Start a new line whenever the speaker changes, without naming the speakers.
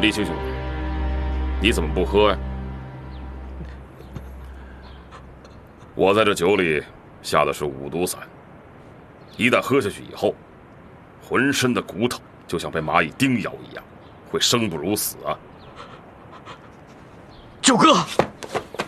立青兄弟，你怎么不喝呀？我在这酒里下的是五毒散，一旦喝下去以后，浑身的骨头就像被蚂蚁叮咬一样，会生不如死啊！
九哥，